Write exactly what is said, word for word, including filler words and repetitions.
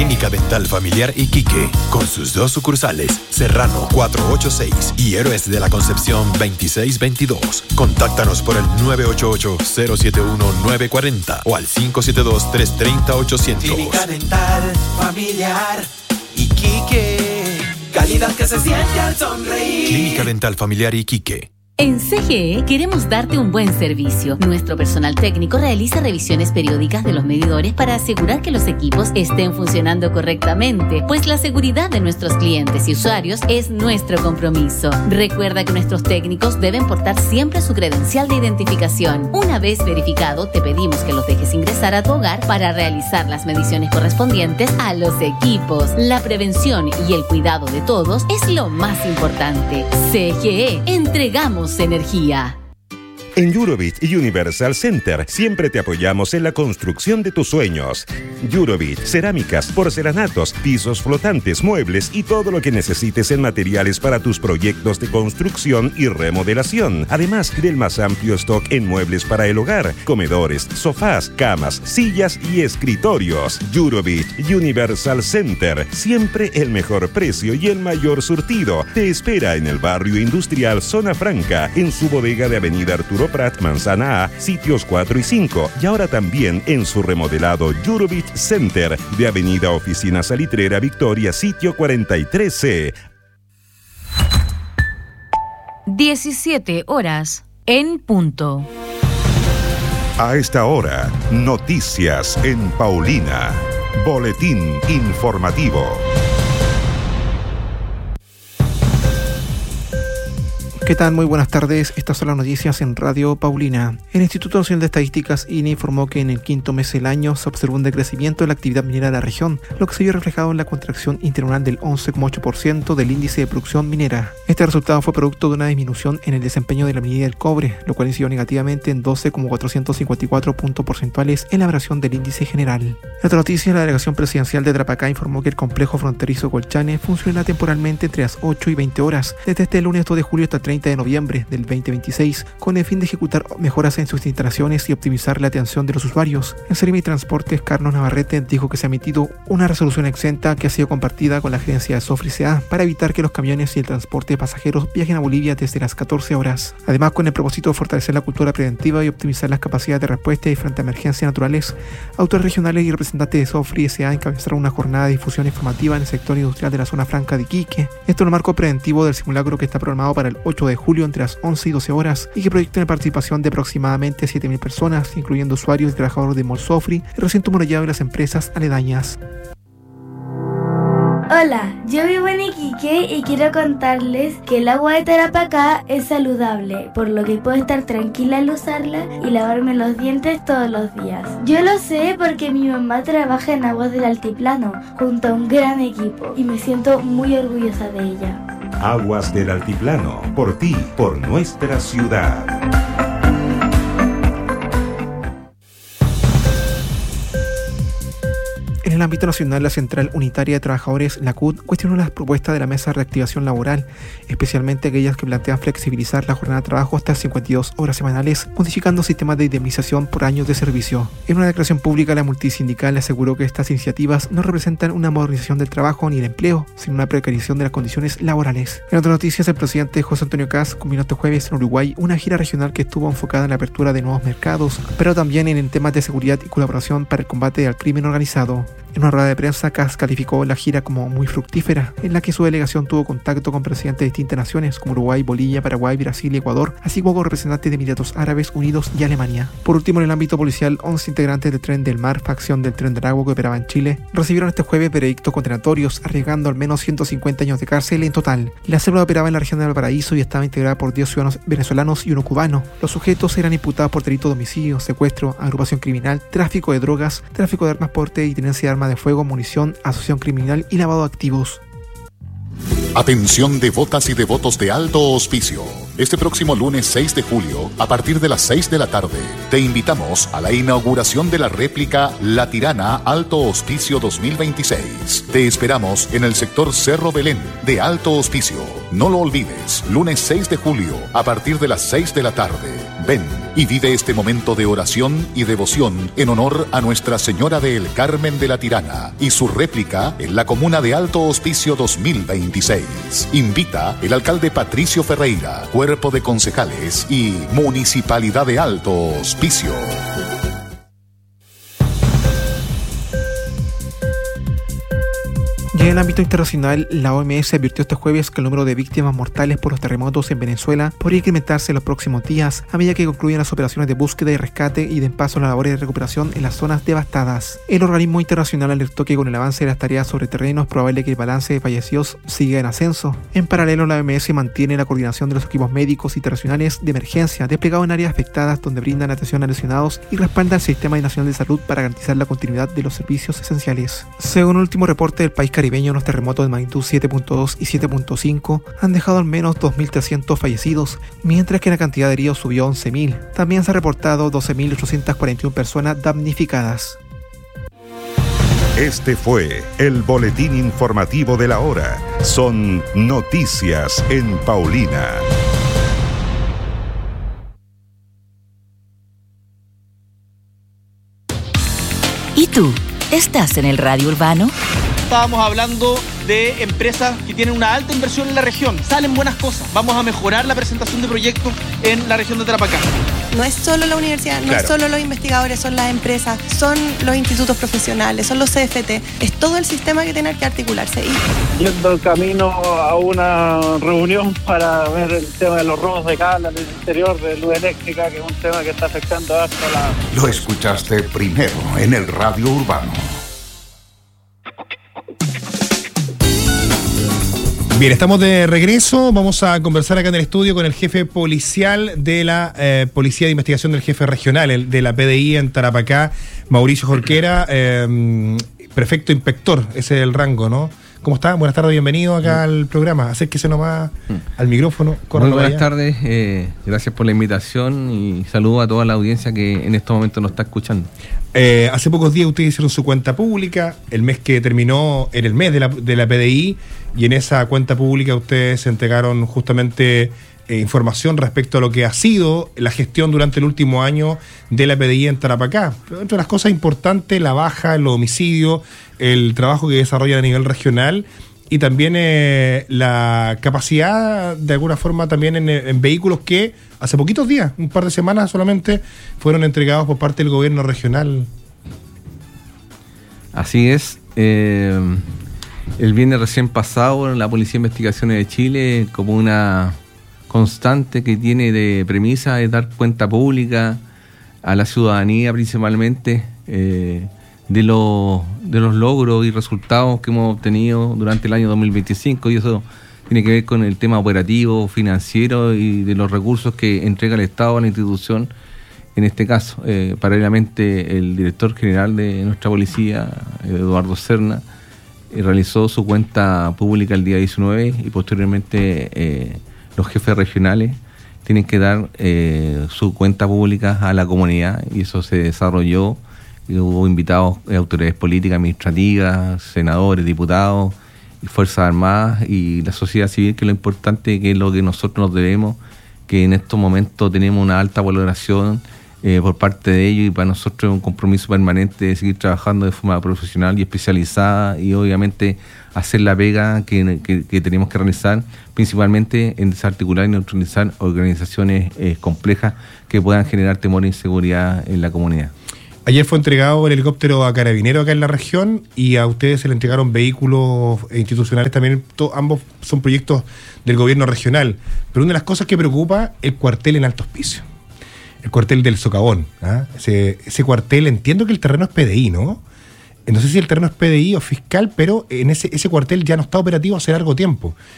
Clínica Dental Familiar Iquique, con sus dos sucursales, Serrano cuatrocientos ochenta y seis y Héroes de la Concepción veintiséis veintidós. Contáctanos por el nueve ocho ocho, cero siete uno, nueve cuatro cero o al cinco siete dos, tres tres cero, ocho cero cero. Clínica Dental Familiar Iquique, calidad que se siente al sonreír. Clínica Dental Familiar Iquique. En C G E queremos darte un buen servicio. Nuestro personal técnico realiza revisiones periódicas de los medidores para asegurar que los equipos estén funcionando correctamente, pues la seguridad de nuestros clientes y usuarios es nuestro compromiso. Recuerda que nuestros técnicos deben portar siempre su credencial de identificación. Una vez verificado, te pedimos que los dejes ingresar a tu hogar para realizar las mediciones correspondientes a los equipos. La prevención y el cuidado de todos es lo más importante. C G E, entregamos energía. En Eurobit y Universal Center siempre te apoyamos en la construcción de tus sueños. Eurobit, cerámicas, porcelanatos, pisos flotantes, muebles y todo lo que necesites en materiales para tus proyectos de construcción y remodelación. Además del más amplio stock en muebles para el hogar, comedores, sofás, camas, sillas y escritorios. Eurobit y Universal Center, siempre el mejor precio y el mayor surtido. Te espera en el barrio industrial Zona Franca, en su bodega de Avenida Arturo Prat, Manzana A, sitios cuatro y cinco, y ahora también en su remodelado Eurobit Center de Avenida Oficina Salitrera Victoria, sitio cuarenta y tres C. diecisiete horas en punto. A esta hora, noticias en Paulina. Boletín informativo. ¿Qué tal? Muy buenas tardes. Estas son las noticias en Radio Paulina. El Instituto Nacional de Estadísticas I N E informó que en el quinto mes del año se observó un decrecimiento de la actividad minera de la región, lo que se vio reflejado en la contracción interanual del once coma ocho por ciento del índice de producción minera. Este resultado fue producto de una disminución en el desempeño de la minería del cobre, lo cual incidió negativamente en doce coma cuatrocientos cincuenta y cuatro puntos porcentuales en la variación del índice general. En otra noticia, la delegación presidencial de Tarapacá informó que el complejo fronterizo Colchane funcionará temporalmente entre las ocho y veinte horas, desde este lunes dos de julio hasta el treinta de noviembre del veinte veintiséis, con el fin de ejecutar mejoras en sus instalaciones y optimizar la atención de los usuarios. El Seremi Transportes Carlos Navarrete dijo que se ha emitido una resolución exenta que ha sido compartida con la gerencia de Sofri S A para evitar que los camiones y el transporte de pasajeros viajen a Bolivia desde las catorce horas. Además, con el propósito de fortalecer la cultura preventiva y optimizar las capacidades de respuesta y frente a emergencias naturales, autores regionales y representantes de Sofri S A encabezaron una jornada de difusión informativa en el sector industrial de la zona franca de Iquique. Esto en el marco preventivo del simulacro que está programado para el ocho de julio entre las once y doce horas y que proyecta la participación de aproximadamente siete mil personas, incluyendo usuarios y trabajadores de Molsofri, el recinto murallado y las empresas aledañas. Hola, yo vivo en Iquique y quiero contarles que el agua de Tarapacá es saludable, por lo que puedo estar tranquila al usarla y lavarme los dientes todos los días. Yo lo sé porque mi mamá trabaja en Aguas del Altiplano, junto a un gran equipo, y me siento muy orgullosa de ella. Aguas del Altiplano, por ti, por nuestra ciudad. En el ámbito nacional, la Central Unitaria de Trabajadores, la C U T, cuestionó las propuestas de la Mesa de Reactivación Laboral, especialmente aquellas que plantean flexibilizar la jornada de trabajo hasta cincuenta y dos horas semanales, modificando sistemas de indemnización por años de servicio. En una declaración pública, la multisindical aseguró que estas iniciativas no representan una modernización del trabajo ni el empleo, sino una precarización de las condiciones laborales. En otras noticias, el presidente José Antonio Kast combinó este jueves en Uruguay una gira regional que estuvo enfocada en la apertura de nuevos mercados, pero también en temas de seguridad y colaboración para el combate al crimen organizado. En una rueda de prensa, Kast calificó la gira como muy fructífera, en la que su delegación tuvo contacto con presidentes de distintas naciones como Uruguay, Bolivia, Paraguay, Brasil y Ecuador, así como con representantes de Emiratos Árabes Unidos y Alemania. Por último, en el ámbito policial, once integrantes del Tren del Mar, facción del Tren de Aragua que operaba en Chile, recibieron este jueves veredictos condenatorios, arriesgando al menos ciento cincuenta años de cárcel en total. La célula operaba en la región de Valparaíso y estaba integrada por diez ciudadanos venezolanos y uno cubano. Los sujetos eran imputados por delito de homicidio, secuestro, agrupación criminal, tráfico de drogas, tráfico de armas, porte y tenencia de armas de fuego, munición, asociación criminal y lavado de activos. Atención devotas y devotos de alto hospicio. Este próximo lunes seis de julio, a partir de las seis de la tarde, te invitamos a la inauguración de la réplica La Tirana Alto Hospicio dos mil veintiséis. Te esperamos en el sector Cerro Belén de Alto Hospicio. No lo olvides, lunes seis de julio, a partir de las seis de la tarde. Ven y vive este momento de oración y devoción en honor a Nuestra Señora del Carmen de la Tirana y su réplica en la comuna de Alto Hospicio dos mil veintiséis. Invita el alcalde Patricio Ferreira, cuerpo de concejales y Municipalidad de Alto Hospicio. Y en el ámbito internacional, la O M S advirtió este jueves que el número de víctimas mortales por los terremotos en Venezuela podría incrementarse en los próximos días a medida que concluyan las operaciones de búsqueda y rescate y den paso a las labores de recuperación en las zonas devastadas. El organismo internacional alertó que con el avance de las tareas sobre terreno es probable que el balance de fallecidos siga en ascenso. En paralelo, la O M S mantiene la coordinación de los equipos médicos internacionales de emergencia desplegados en áreas afectadas donde brindan atención a lesionados y respalda al Sistema Nacional de Salud para garantizar la continuidad de los servicios esenciales. Según el último reporte del país caribeño, los terremotos de magnitud siete punto dos y siete punto cinco han dejado al menos dos mil trescientos fallecidos, mientras que la cantidad de heridos subió a once mil. También se han reportado doce mil ochocientas cuarenta y una personas damnificadas. Este fue el boletín informativo de la hora. Son noticias en Paulina. ¿Y tú? ¿Estás en el radio urbano? Estábamos hablando de empresas que tienen una alta inversión en la región. Salen buenas cosas. Vamos a mejorar la presentación de proyectos en la región de Tarapacá. No es solo la universidad, no claro. es solo los investigadores, son las empresas, son los institutos profesionales, son los C F T. Es todo el sistema que tiene que articularse. Y... Yendo camino a una reunión para ver el tema de los robos de cable en el interior de luz eléctrica, que es un tema que está afectando hasta la... Lo escuchaste primero en el Radio Urbano. Bien, estamos de regreso. Vamos a conversar acá en el estudio con el jefe policial de la eh, Policía de Investigación del Jefe Regional el, de la P D I en Tarapacá, Mauricio Jorquera, eh, prefecto inspector, ese es el rango, ¿no? ¿Cómo está? Buenas tardes, bienvenido acá al programa. Acérquese nomás al micrófono. Muy buenas tardes, eh, gracias por la invitación y saludo a toda la audiencia que en estos momentos nos está escuchando. Eh, hace pocos días ustedes hicieron su cuenta pública, el mes que terminó en el mes de la, de la P D I, y en esa cuenta pública ustedes entregaron justamente eh, información respecto a lo que ha sido la gestión durante el último año de la P D I en Tarapacá. Pero entre las cosas importantes, la baja, el homicidio, el trabajo que desarrollan a nivel regional y también eh, la capacidad, de alguna forma, también en, en vehículos que hace poquitos días, un par de semanas solamente, fueron entregados por parte del gobierno regional. Así es. Eh, el viernes recién pasado, la Policía de Investigaciones de Chile, como una constante que tiene de premisa, es dar cuenta pública a la ciudadanía principalmente, eh, de los de los logros y resultados que hemos obtenido durante el año dos mil veinticinco, y eso tiene que ver con el tema operativo, financiero y de los recursos que entrega el Estado a la institución. En este caso, eh, paralelamente, el director general de nuestra policía, Eduardo Serna, eh, realizó su cuenta pública el día diecinueve y posteriormente eh, los jefes regionales tienen que dar eh, su cuenta pública a la comunidad, y eso se desarrolló. Y hubo invitados, eh, autoridades políticas, administrativas, senadores, diputados, y Fuerzas Armadas y la sociedad civil, que es lo importante, que es lo que nosotros nos debemos, que en estos momentos tenemos una alta valoración eh, por parte de ellos, y para nosotros es un compromiso permanente de seguir trabajando de forma profesional y especializada, y obviamente hacer la pega que, que, que tenemos que realizar, principalmente en desarticular y neutralizar organizaciones eh, complejas que puedan generar temor e inseguridad en la comunidad. Ayer fue entregado el helicóptero a Carabineros acá en la región, y a ustedes se le entregaron vehículos institucionales también. To, ambos son proyectos del gobierno regional. Pero una de las cosas que preocupa, el cuartel en Alto Hospicio. El cuartel del Socavón. ¿ah? Ese, ese cuartel, entiendo que el terreno es P D I, ¿no? No sé si el terreno es P D I o fiscal, pero en ese, ese cuartel ya no está operativo hace largo tiempo.